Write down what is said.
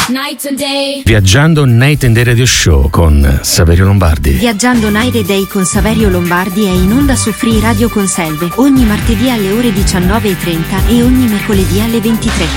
Night and Day. Viaggiando Night and Day Radio Show con Saverio Lombardi. Viaggiando Night and Day con Saverio Lombardi è in onda su Free Radio Conselve ogni martedì alle ore 19:30 e ogni mercoledì alle 23.